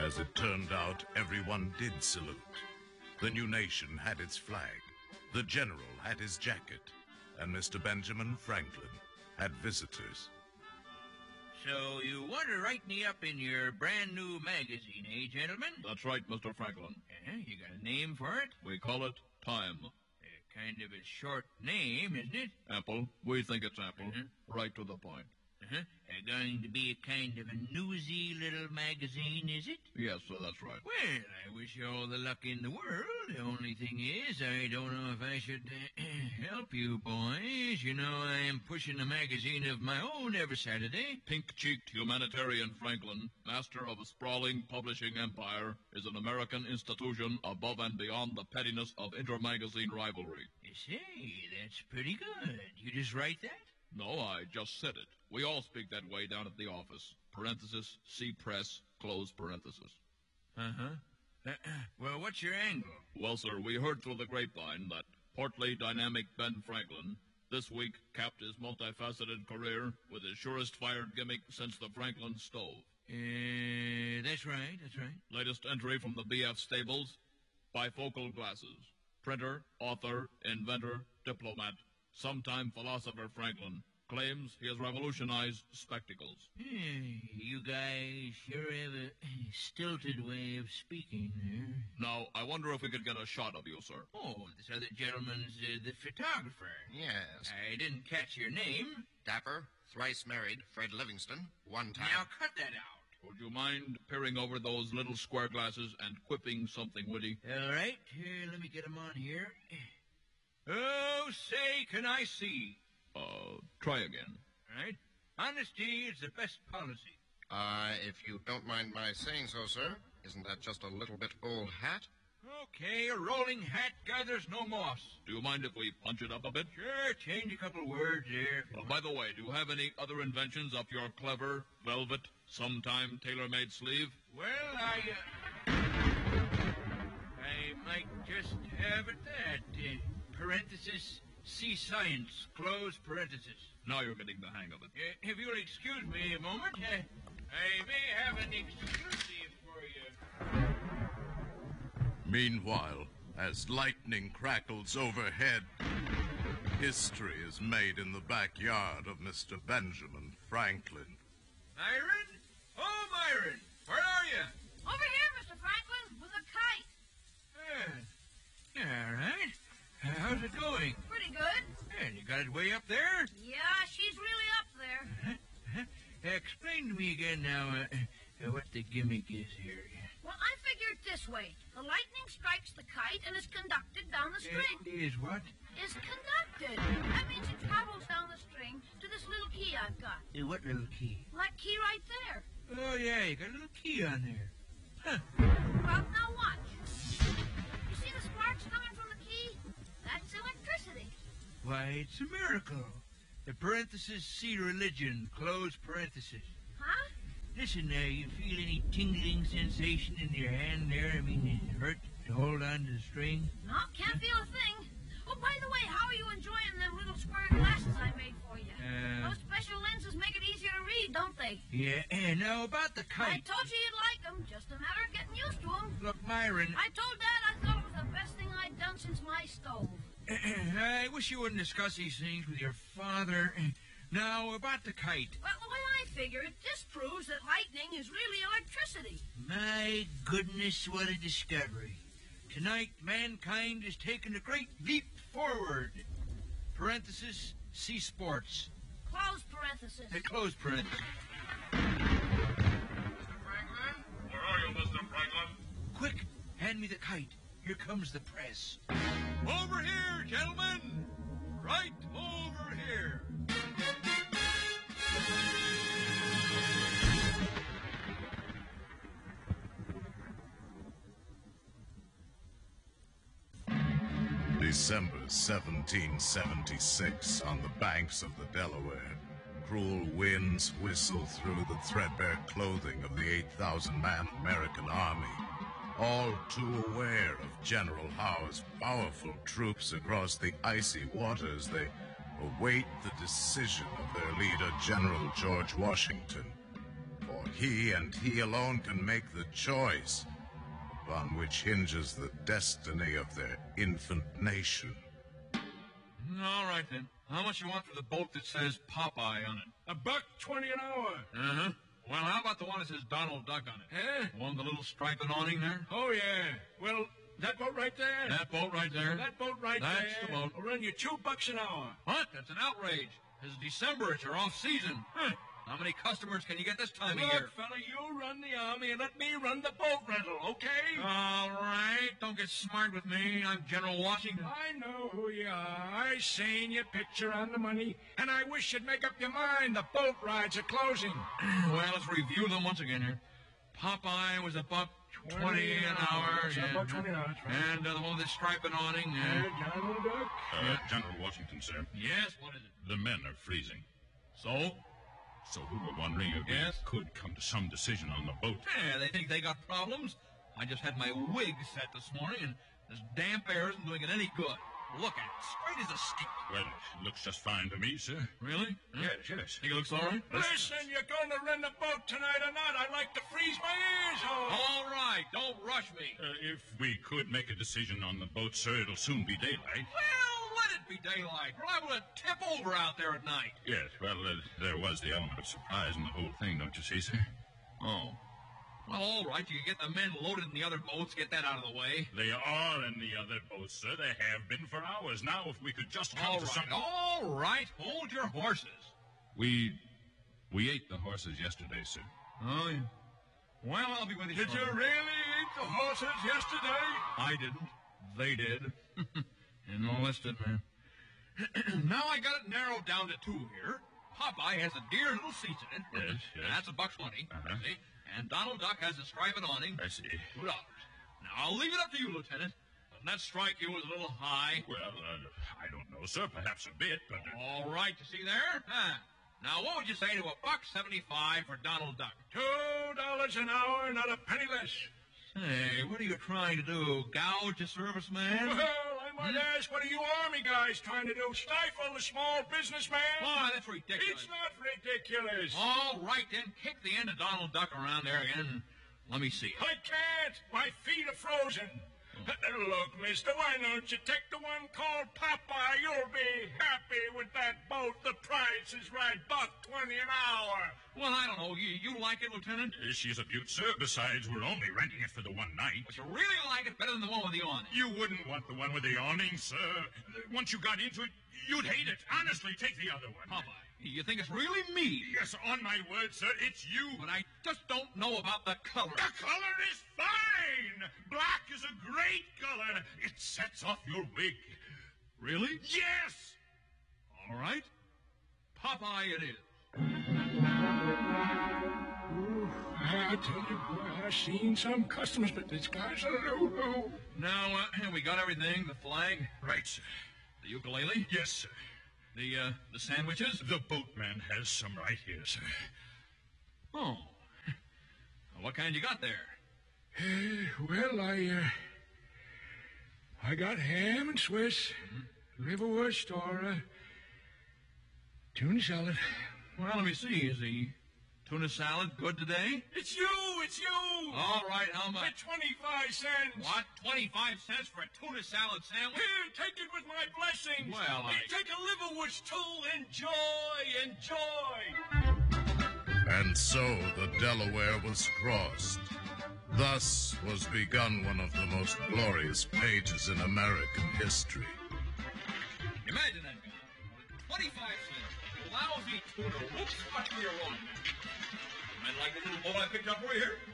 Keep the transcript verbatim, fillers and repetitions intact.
As it turned out, everyone did salute. The new nation had its flag, the general had his jacket, and Mister Benjamin Franklin had visitors. So you want to write me up in your brand new magazine, eh, gentlemen? That's right, Mister Franklin. Uh-huh. You got a name for it? We call it Time. A kind of a short name, isn't it? Apple. We think it's Apple. Uh-huh. Right to the point. Uh-huh. Uh, going to be a kind of a newsy little magazine, is it? Yes, sir, that's right. Well, I wish you all the luck in the world. The only thing is, I don't know if I should uh, help you boys. You know, I am pushing a magazine of my own every Saturday. Pink-cheeked humanitarian Franklin, master of a sprawling publishing empire, is an American institution above and beyond the pettiness of inter-magazine rivalry. You say, that's pretty good. You just write that? No, I just said it. We all speak that way down at the office. Parenthesis, see press, close parenthesis. Uh-huh. Uh, well, what's your angle? Well, sir, we heard through the grapevine that portly, dynamic Ben Franklin this week capped his multifaceted career with his surest-fired gimmick since the Franklin stove. Uh, that's right, that's right. Latest entry from the B F stables, bifocal glasses. Printer, author, inventor, diplomat, sometime philosopher Franklin claims he has revolutionized spectacles. Hey, you guys sure have a stilted way of speaking there. Now, I wonder if we could get a shot of you, sir. Oh, this other gentleman's uh, the photographer. Yes. I didn't catch your name. Dapper, thrice married, Fred Livingston, one time. Now cut that out. Would you mind peering over those little square glasses and quipping something witty? All right, here, let me get him on here. Oh, say, can I see? Uh, try again. All right. Honesty is the best policy. Uh, if you don't mind my saying so, sir, isn't that just a little bit old hat? Okay, a rolling hat gathers no moss. Do you mind if we punch it up a bit? Sure, change a couple words there. Uh, by the way, do you have any other inventions up your clever, velvet, sometime tailor-made sleeve? Well, I, uh, I might just have it that, uh, parenthesis, see science, close parenthesis. Now you're getting the hang of it. Uh, if you'll excuse me a moment, uh, I may have an exclusive for you. Meanwhile, as lightning crackles overhead, history is made in the backyard of Mister Benjamin Franklin. Myron? Oh, Myron, where are you? Over here, Mister Franklin, with a kite. Uh, all right. How's it going? Pretty good. Yeah, you got it way up there? Yeah, she's really up there. Uh, explain to me again now uh, uh, what the gimmick is here. Well, I figure it this way. The lightning strikes the kite and is conducted down the string. Uh, is what? Is conducted. That means it travels down the string to this little key I've got. Uh, what little key? That key right there. Oh, yeah, you got a little key on there. Huh. Well, now watch. You see the sparks coming from the key? That's electricity. Why, it's a miracle. The parenthesis, see religion, close parenthesis. Huh? Listen, uh, you feel any tingling sensation in your hand there? I mean, it hurt to hold on to the string? No, can't feel a thing. Oh, by the way, how are you enjoying them little square glasses I made for you? Uh, Those special lenses make it easier to read, don't they? Yeah, and now about the I kite. told you you'd like them. Just a matter of getting used to them. Look, Myron, I told Dad I thought it was the best thing I'd done since my stove. I wish you wouldn't discuss these things with your father. Now, about the kite. Well, the way I figure it, this proves that lightning is really electricity. My goodness, what a discovery. Tonight, mankind has taken a great leap forward. Parenthesis, see sports. Close parenthesis. Uh, close parenthesis. Mister Franklin? Where are you, Mister Franklin? Quick, hand me the kite. Here comes the press. Over here, gentlemen! Right over here! December seventeen seventy-six, on the banks of the Delaware, cruel winds whistle through the threadbare clothing of the eight thousand man American army, all too aware of General Howe's powerful troops across the icy waters. They await the decision of their leader, General George Washington. For He and he alone can make the choice upon which hinges the destiny of their infant nation. All right, then. How much you want for the boat that says Popeye on it? A buck twenty an hour. Uh-huh. Well, how about the one that says Donald Duck on it? Huh? The one with the little striped awning there? Oh, yeah. Well, that boat right there? That boat right there? That boat right That's there. the boat. Will run you two bucks an hour. What? That's an outrage. It's December. It's your off-season. Huh. How many customers can you get this time Look, of year? fella, you run the army and let me run the boat rental, okay? All right. Don't get smart with me. I'm General Washington. I know who you are. I seen your picture on the money, and I wish you'd make up your mind. The boat rides are closing. Well, let's review them once again here. Popeye was a buck twenty an hour. It's a Yeah. buck twenty an hour, that's right. And uh, the one with the striped awning. Uh, Uh, Donald Duck? Uh, General Washington, sir. yes, what is it? The men are freezing. So? So we were wondering if Yes? we could come to some decision on the boat. Yeah, they think they got problems. I just had my wig set this morning, and this damp air isn't doing it any good. Look at it, straight as a stick. Well, it looks just fine to me, sir. Really? Huh? Yes, yes. Think it looks all right? Listen, you're going to rent the boat tonight or not? I'd like to freeze my ears off. All right, don't rush me. Uh, if we could make a decision on the boat, sir, it'll soon be daylight. Well, let it be daylight. We're liable to tip over out there at night. Yes, well, uh, there was the element of surprise in the whole thing, don't you see, sir? Oh. Well, all right, you can get the men loaded in the other boats, get that out of the way. They are in the other boats, sir. They have been for hours now. If we could just come All to right, some... all right, hold your horses. We... we ate the horses yesterday, sir. Oh, yeah. Well, I'll be with you Did you shortly. really eat the horses yesterday? I didn't. They did. And all this did, man. Now I got it narrowed down to two here. Popeye has a dear little seat in it. Yes, yes. That's a buck twenty. Uh-huh. See? And Donald Duck has a striped awning. I see. Two dollars. Now, I'll leave it up to you, Lieutenant. Doesn't that strike you as a little high? Well, uh, I don't know, sir. Perhaps a bit, but... Uh, All right, you see there? Huh. Now, what would you say to a buck seventy-five for Donald Duck? Two dollars an hour, not a penny less. Hey, what are you trying to do? Gouge a serviceman? Well, I might ask, what are you army guys trying to do? Stifle the small businessman? Oh, that's ridiculous. It's not ridiculous. All right, then, kick the end of Donald Duck around there again. Let me see it. I can't. My feet are frozen. Look, mister, why don't you take the one called Popeye? You'll be happy with that boat. The price is right, buck twenty an hour. Well, I don't know. You, you like it, Lieutenant? uh, she's a beaut, sir. Besides, we're only renting it for the one night. But you really like it better than the one with the awning. You wouldn't want the one with the awning, sir. Once you got into it, you'd hate it. Honestly, take the other one. Popeye, you think it's really me? Yes, on my word, sir, it's you. But I just don't know about the color. The color is fine. Black is a great color. It sets off your wig. Really? Yes. All right. Popeye it is. I tell you, boy, I've seen some customers, but this guy's a loo-hoo. Now, uh, we got everything. The flag, Right, sir. the ukulele, Yes, sir. the, uh, the sandwiches. The boatman has some right here, sir. Oh. What kind you got there? Uh, well, I, uh, I got ham and Swiss, liverwurst store, uh, tuna salad. Well, let me see. Is the tuna salad good today? It's you, it's you. All right, how At much? twenty-five cents. What? twenty-five cents for a tuna salad sandwich? Here, take it with my blessings. Well, I- Here, take a liverwurst too. Enjoy, enjoy. And so the Delaware was crossed. Thus was begun one of the most glorious pages in American history. Imagine that, guy. twenty-five cents. Lousy tuna. Whoops, what for your one? Men like the little boat I picked up over here?